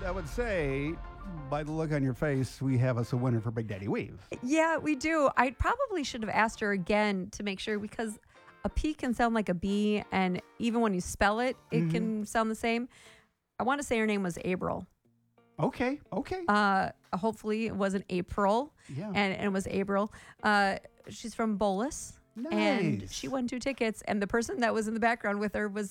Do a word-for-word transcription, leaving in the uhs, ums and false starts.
I would say, by the look on your face, we have us a winner for Big Daddy Weave. Yeah, we do. I probably should have asked her again to make sure because a P can sound like a B, and even when you spell it, it Mhm. can sound the same. I want to say her name was April. Okay, okay. Uh, hopefully it wasn't April, Yeah. and, and it was April. Uh, she's from Bolus, and Nice. she won two tickets. And the person that was in the background with her was